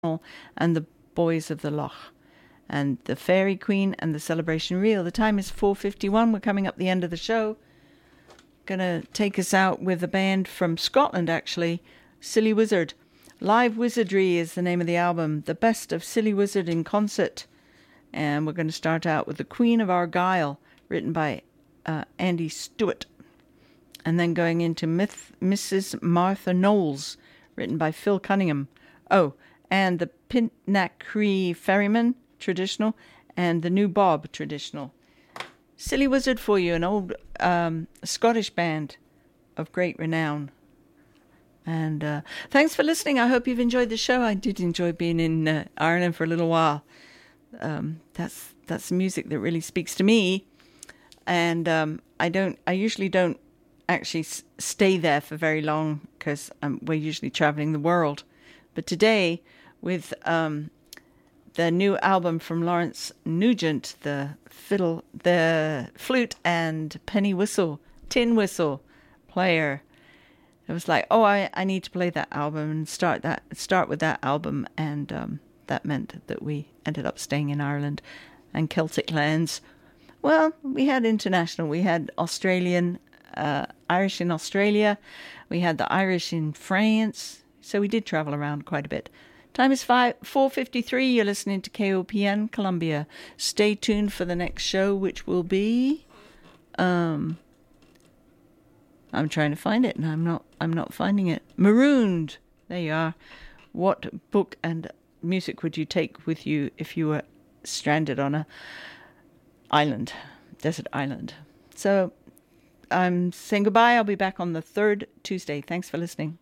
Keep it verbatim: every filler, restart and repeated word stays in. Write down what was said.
and the Boys of the Loch, and the Fairy Queen and the Celebration Reel. The time is four fifty-one. We're coming up the end of the show. Gonna take us out with a band from Scotland, actually, Silly Wizard. Live Wizardry is the name of the album. The best of Silly Wizard in concert. And we're going to start out with The Queen of Argyll, written by uh, Andy Stewart. And then going into Myth, Missus Martha Knowles, written by Phil Cunningham. Oh, and the Pinnacle Ferryman, traditional, and the New Bob, traditional. Silly Wizard for you, an old um, Scottish band of great renown. And uh, thanks for listening. I hope you've enjoyed the show. I did enjoy being in uh, Ireland for a little while. Um, that's that's music that really speaks to me. And um, I don't. I usually don't actually s- stay there for very long because um, we're usually traveling the world. But today, with um, the new album from Lawrence Nugent, the fiddle, the flute and penny whistle, tin whistle player, it was like, oh, I, I need to play that album and start that start with that album, and um, that meant that we ended up staying in Ireland and Celtic lands. Well, we had international, we had Australian, uh, Irish in Australia, we had the Irish in France, so we did travel around quite a bit. Time is five four fifty three. You're listening to K O P N Columbia. Stay tuned for the next show, which will be. Um, I'm trying to find it, and I'm not. I'm not finding it. Marooned. There you are. What book and music would you take with you if you were stranded on a island, desert island? So I'm saying goodbye. I'll be back on the third Tuesday. Thanks for listening.